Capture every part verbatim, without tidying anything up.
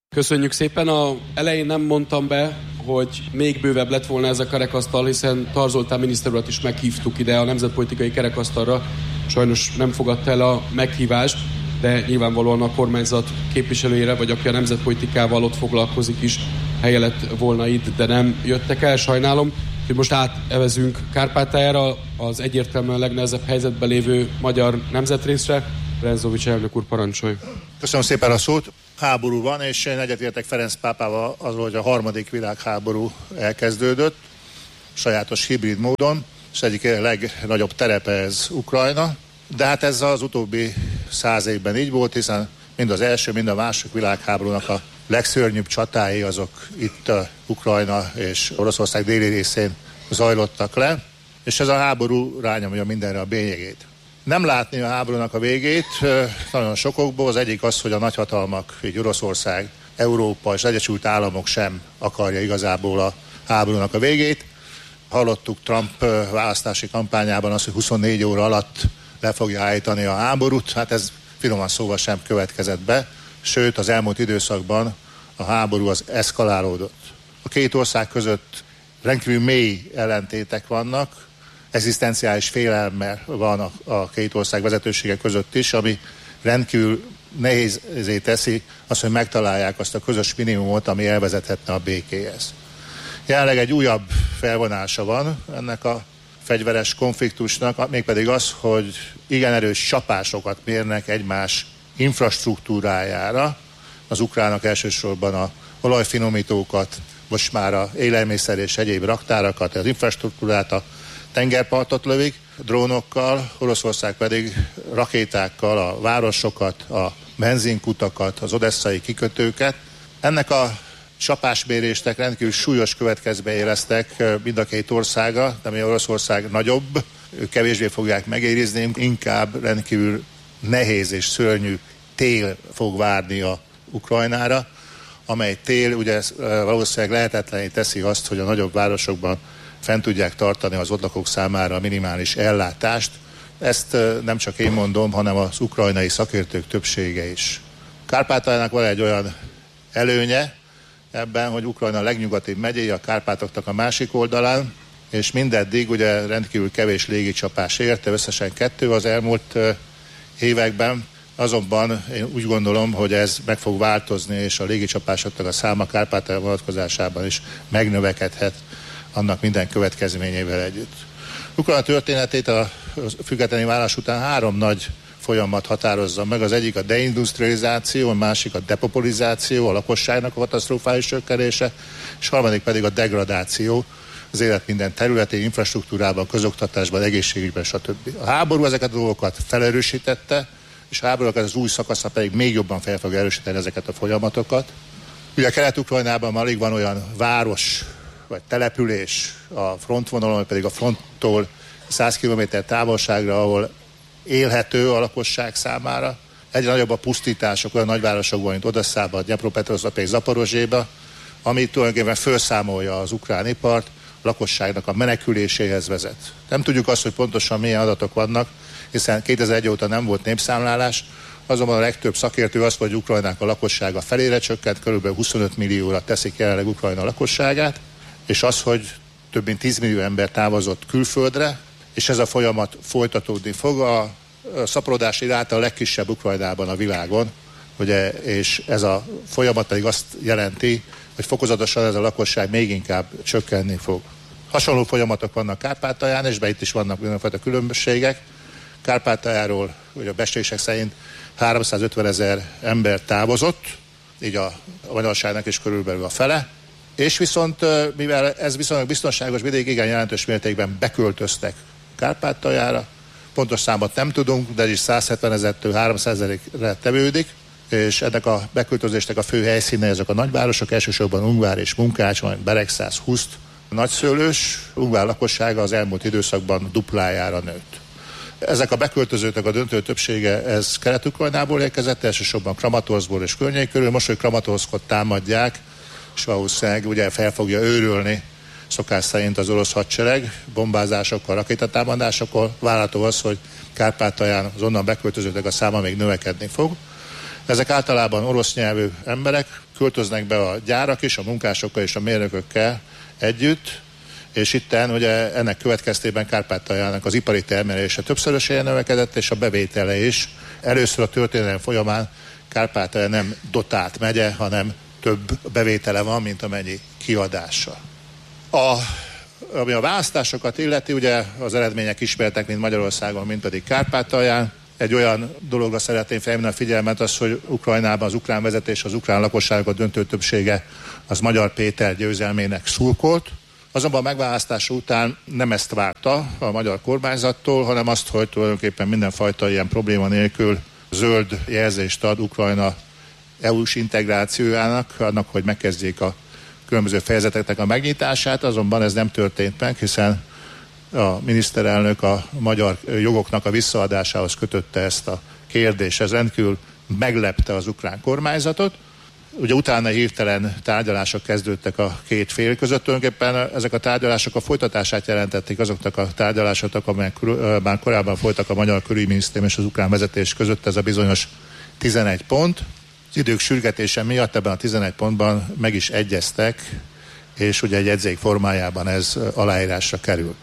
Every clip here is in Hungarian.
Köszönjük szépen. A elején nem mondtam be, hogy még bővebb lett volna ez a kerekasztal, hiszen Tar Zoltán miniszter urat is meghívtuk ide a nemzetpolitikai kerekasztalra. Sajnos nem fogadta el a meghívást, de nyilvánvalóan a kormányzat képviselőjére, vagy aki a nemzetpolitikával ott foglalkozik is, helye lett volna itt, de nem jöttek el, sajnálom. Úgyhogy most átevezünk Kárpátaljára, az egyértelműen legnehezebb helyzetben lévő magyar nemzetrészre. Brenzovics elnök úr, parancsolj! Köszönöm szépen a szót. Háború van, és én egyetértek Ferenc pápával azról, hogy a harmadik világháború elkezdődött, sajátos hibrid módon, és egyik legnagyobb terepe ez Ukrajna. De hát ez az utóbbi száz évben így volt, hiszen mind az első, mind a második világháborúnak a legszörnyűbb csatái azok itt a Ukrajna és Oroszország déli részén zajlottak le, és ez a háború rányomja mindenre a bélyegét. Nem látni a háborúnak a végét nagyon sokokból. Az egyik az, hogy a nagyhatalmak, így Oroszország, Európa és Egyesült Államok sem akarja igazából a háborúnak a végét. Hallottuk Trump választási kampányában azt, hogy huszonnégy óra alatt le fogja állítani a háborút. Hát ez finoman szóval sem következett be, sőt az elmúlt időszakban a háború az eszkalálódott. A két ország között rendkívül mély ellentétek vannak, egzisztenciális félelme van a, a két ország vezetősége között is, ami rendkívül nehézé teszi azt, hogy megtalálják azt a közös minimumot, ami elvezethetne a békéhez. Jelenleg egy újabb felvonása van ennek a fegyveres konfliktusnak, mégpedig az, hogy igen erős csapásokat mérnek egymás infrastruktúrájára. Az ukránok elsősorban a olajfinomítókat, most már a élelmiszer és egyéb raktárakat, az infrastruktúrát, a tengerpartot lövik drónokkal, Oroszország pedig rakétákkal a városokat, a benzinkutakat, az odesszai kikötőket. Ennek a csapásmérésnek rendkívül súlyos következményei lesznek mind a két országa, de mi Oroszország nagyobb, ők kevésbé fogják megérizni, inkább rendkívül nehéz és szörnyű tél fog várni a Ukrajnára, amely tél ugye valószínűleg lehetetlené teszi azt, hogy a nagyobb városokban fent tudják tartani az ott lakók számára a minimális ellátást. Ezt nem csak én mondom, hanem az ukrajnai szakértők többsége is. Kárpátaljának van egy olyan előnye ebben, hogy Ukrajna a legnyugatibb megyéje, a Kárpátoknak a másik oldalán, és mindeddig ugye rendkívül kevés légicsapás érte, összesen kettő az elmúlt években. Azonban én úgy gondolom, hogy ez meg fog változni, és a légicsapásoknak a száma Kárpátalja vonatkozásában is megnövekedhet annak minden következményével együtt. Ukrajna történetét a függetlenné válás után három nagy folyamat határozza meg. Az egyik a deindustrializáció, a másik a depopulizáció, a lakosságnak a katasztrofális csökkenése, és a harmadik pedig a degradáció az élet minden területén, infrastruktúrában, közoktatásban, egészségügyben, stb. A háború ezeket a dolgokat felerősítette, és a háborúnak az új szakasza pedig még jobban fel fog erősíteni ezeket a folyamatokat. Ugye Kelet-Ukrajnában alig van olyan város vagy település a frontvonalon, vagy pedig a fronttól száz kilométer távolságra, ahol élhető a lakosság számára. Egyre nagyobb a pusztítások olyan nagyvárosokban, mint Odesszában, Dnyepropetrovszkban, Zaporozséba, ami tulajdonképpen felszámolja az ukrán ipart, a lakosságnak a meneküléséhez vezet. Nem tudjuk azt, hogy pontosan milyen adatok vannak, hiszen kétezer-egy óta nem volt népszámlálás, azonban a legtöbb szakértő azt mondja, hogy Ukrajnának a lakossága felére csökkent, körülbelül huszonöt millióra teszik jelenleg Ukrajna lakosságát, és az, hogy több mint tíz millió ember távozott külföldre, és ez a folyamat folytatódni fog. A szaporodási ráta a legkisebb Ukrajnában a világon, ugye, és ez a folyamat pedig azt jelenti, hogy fokozatosan ez a lakosság még inkább csökkenni fog. Hasonló folyamatok vannak Kárpátalján, és be itt is vannak mindenfajta különbségek. Kárpátaljáról, ugye a becslések szerint háromszázötven ezer ember távozott, így a, a magyarságnak is körülbelül a fele, és viszont, mivel ez viszonylag biztonságos vidék, igen jelentős mértékben beköltöztek Kárpátaljára. Pontos számot nem tudunk, de is száz hetven ezertől háromszázezerre tevődik, és ennek a beköltözésnek a fő helyszíne ezek a nagyvárosok, elsősorban Ungvár és Munkács, majd Beregszász, Huszt, nagyszőlős. Ungvár lakossága az elmúlt időszakban duplájára nőtt. Ezek a beköltözőknek a döntő többsége, ez Kelet-Ukrajnából érkezett, elsősorban Kramatorszkból és környékéről. Most, hogy Kramatorszkot támadják, és valószínűleg ugye fel fogja őrölni szokás szerint az orosz hadsereg bombázásokkal, rakétatámadásokkal. Várható az, hogy Kárpátalján az onnan beköltözőknek a száma még növekedni fog. Ezek általában orosz nyelvű emberek, költöznek be a gyárak is, a munkásokkal és a mérnökökkel együtt, és itten ugye ennek következtében Kárpátaljának az ipari termelése többszörösen növekedett, és a bevétele is. Először a történelem folyamán Kárpátalja nem dotált megye, hanem több bevétele van, mint amennyi kiadása. A, ami a választásokat illeti, ugye az eredmények ismertek, mint Magyarországon, mint pedig Kárpátalján. Egy olyan dologra szeretném felhívni a figyelmet, az, hogy Ukrajnában az ukrán vezetés, az ukrán lakosságot döntő többsége az Magyar Péter győzelmének szurkolt. Azonban a megválasztása után nem ezt várta a magyar kormányzattól, hanem azt, hogy tulajdonképpen mindenfajta ilyen probléma nélkül zöld jelzést ad Ukrajna é u-s integrációjának, annak, hogy megkezdjék a különböző fejezeteknek a megnyitását, azonban ez nem történt meg, hiszen a miniszterelnök a magyar jogoknak a visszaadásához kötötte ezt a kérdést. Ez rendkívül meglepte az ukrán kormányzatot. Ugye utána hirtelen tárgyalások kezdődtek a két fél között. Tulajdonképpen ezek a tárgyalások a folytatását jelentették azoknak a tárgyalásoknak, amelyek már korábban folytak a magyar külügyminisztérium és az ukrán vezetés között, ez a bizonyos tizenegy pont. Az idők sürgetése miatt ebben a tizenegy pontban meg is egyeztek, és ugye egy jegyzék formájában ez aláírásra került.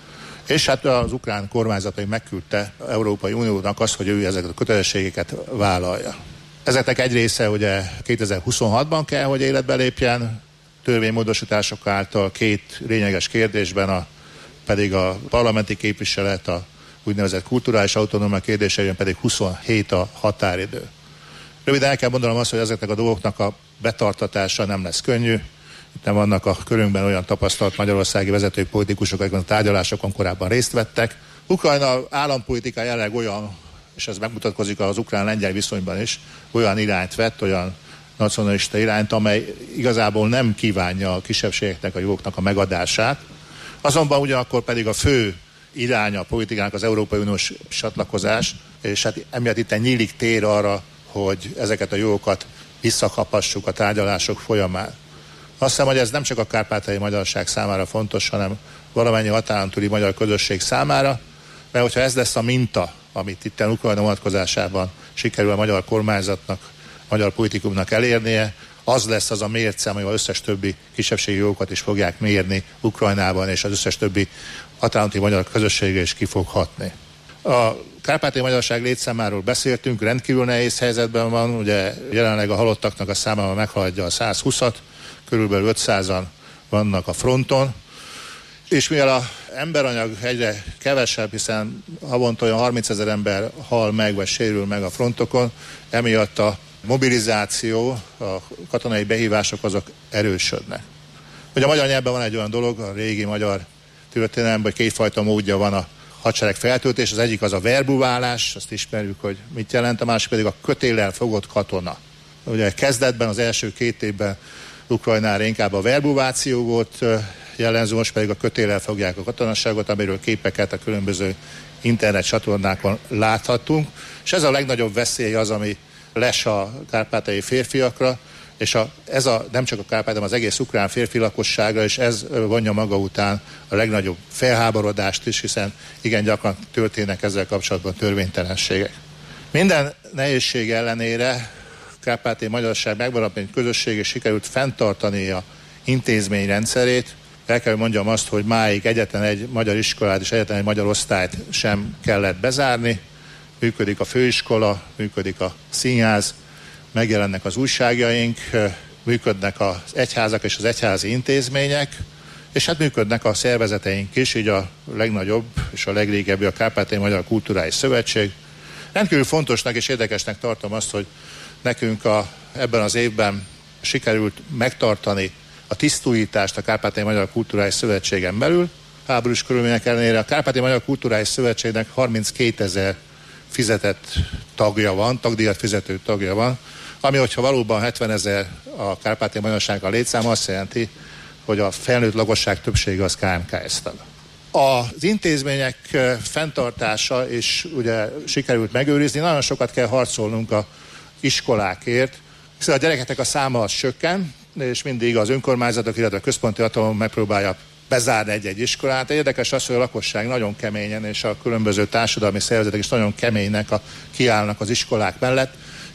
És hát az ukrán kormányzat megküldte az Európai Uniónak azt, hogy ő ezeket a kötelességeket vállalja. Ezeknek egy része ugye kétezer-huszonhatban kell, hogy életbe lépjen, törvénymódosítások által két lényeges kérdésben, a, pedig a parlamenti képviselet, a úgynevezett kulturális autonómia kérdéseiben pedig huszonhét a határidő. Röviden el kell mondanom azt, hogy ezeknek a dolgoknak a betartatása nem lesz könnyű. Itt nem vannak a körünkben olyan tapasztalt magyarországi vezetői politikusok, akik a tárgyalásokon korábban részt vettek. Ukrajna állampolitika jelenleg olyan, és ez megmutatkozik az ukrán-lengyel viszonyban is, olyan irányt vett, olyan nacionalista irányt, amely igazából nem kívánja a kisebbségeknek, a jogoknak a megadását. Azonban ugyanakkor pedig a fő iránya a politikának az Európai Uniós csatlakozás, és hát emiatt itt nyílik tér arra, hogy ezeket a jogokat visszakapassuk a tárgyalások folyamán. Azt hiszem, hogy ez nem csak a kárpátaljai magyarság számára fontos, hanem valamennyi határon túli magyar közösség számára, mert hogyha ez lesz a minta, amit itt Ukrajna vonatkozásában sikerül a magyar kormányzatnak, a magyar politikumnak elérnie, az lesz az a mérce, amivel az összes többi kisebbségi jogokat is fogják mérni Ukrajnában, és az összes többi határon túli magyar közösségre is ki fog hatni. A kárpátaljai magyarság létszámáról beszéltünk, rendkívül nehéz helyzetben van, ugye jelenleg a halottaknak a száma meghaladja a százhúszat, körülbelül ötszázan vannak a fronton, és mivel az emberanyag egyre kevesebb, hiszen havonta olyan harmincezer ember hal meg, vagy sérül meg a frontokon, emiatt a mobilizáció, a katonai behívások azok erősödnek. Ugye a magyar nyelvben van egy olyan dolog, a régi magyar történelemben, hogy kétfajta módja van a hadsereg feltöltés, az egyik az a verbuválás, azt ismerjük, hogy mit jelent, a másik pedig a kötéllel fogott katona. Ugye kezdetben, az első két évben Ukrajnára inkább a verbuváció volt jellemző, most pedig a kötéllel fogják a katonasságot, amiről képeket a különböző internet csatornákon láthatunk, és ez a legnagyobb veszély az, ami les a kárpátaljai férfiakra, és a, ez a, nem csak a Kárpátaljai, az egész ukrán férfi lakosságra, és ez vonja maga után a legnagyobb felháborodást is, hiszen igen gyakran történnek ezzel kapcsolatban törvénytelenségek. Minden nehézség ellenére kárpátaljai magyarság megmaradt, mint közösség, és sikerült fenntartani a intézményrendszerét. El kell, hogy mondjam azt, hogy máig egyetlen egy magyar iskolát és egyetlen egy magyar osztályt sem kellett bezárni. Működik a főiskola, működik a színház, megjelennek az újságjaink, működnek az egyházak és az egyházi intézmények, és hát működnek a szervezeteink is, így a legnagyobb és a legrégebbi a Kárpátaljai Magyar Kulturális Szövetség. Rendkívül fontosnak és érdekesnek tartom azt, hogy nekünk a, ebben az évben sikerült megtartani a tisztújítást a Kárpátaljai Magyar Kulturális Szövetségen belül. Háborús körülmények ellenére a Kárpátaljai Magyar Kulturális Szövetségnek harminckétezer fizetett tagja van, tagdíjat fizető tagja van, ami, hogyha valóban hetvenezer a kárpátaljai magyarsággal létszám, azt jelenti, hogy a felnőtt lakosság többsége az ká em ká es tag. Az intézmények fenntartása is ugye sikerült megőrizni, nagyon sokat kell harcolnunk az iskolákért, hiszen a gyerekeknek a száma az csökken, és mindig az önkormányzatok, illetve a központi hatalom megpróbálja bezárni egy-egy iskolát. Érdekes az, hogy a lakosság nagyon keményen, és a különböző társadalmi szervezetek is nagyon keménynek a, kiállnak az iskolák mellett,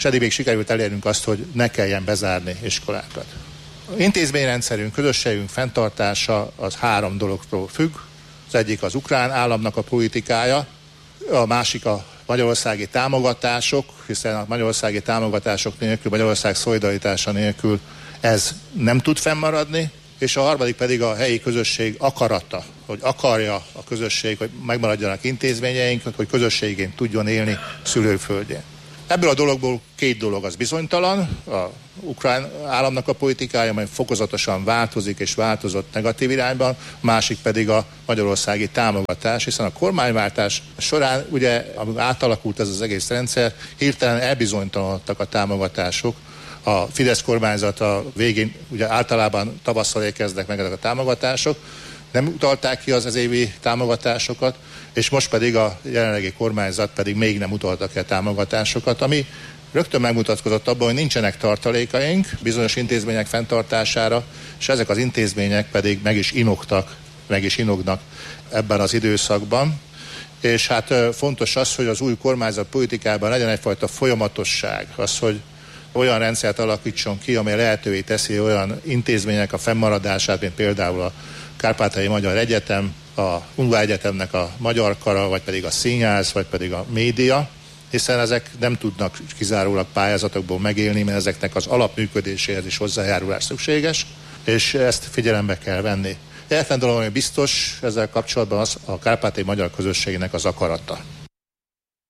és eddig még sikerült elérnünk azt, hogy ne kelljen bezárni iskolákat. Intézményrendszerünk, közösségünk fenntartása az három dologtól függ. Az egyik az ukrán államnak a politikája, a másik a magyarországi támogatások, hiszen a magyarországi támogatások nélkül, Magyarország szolidaritása nélkül ez nem tud fennmaradni, és a harmadik pedig a helyi közösség akarata, hogy akarja a közösség, hogy megmaradjanak intézményeink, hogy közösségén tudjon élni szülőföldjén. Ebből a dologból két dolog az bizonytalan, a ukrán államnak a politikája, majd fokozatosan változik és változott negatív irányban, a másik pedig a magyarországi támogatás, hiszen a kormányváltás során, ugye, amikor átalakult ez az egész rendszer, hirtelen elbizonytalanodtak a támogatások. A Fidesz kormányzata végén, ugye általában tavasszal érkeznek meg ezek a támogatások, nem utalták ki az ez évi támogatásokat, és most pedig a jelenlegi kormányzat pedig még nem utaltak ki a támogatásokat, ami rögtön megmutatkozott abban, hogy nincsenek tartalékaink bizonyos intézmények fenntartására, és ezek az intézmények pedig meg is inogtak, meg is inognak ebben az időszakban. És hát fontos az, hogy az új kormányzat politikában legyen egyfajta folyamatosság, az, hogy olyan rendszert alakítson ki, amely lehetővé teszi olyan intézmények a fennmaradását, mint például a Kárpátaljai Magyar Egyetem, a Ungvár Egyetemnek a Magyar Kara, vagy pedig a Színház, vagy pedig a média, hiszen ezek nem tudnak kizárólag pályázatokból megélni, mert ezeknek az alapműködéséhez is hozzájárulás szükséges, és ezt figyelembe kell venni. Egyetlen dolog, ami biztos ezzel kapcsolatban az a kárpátaljai magyar közösségének az akarata.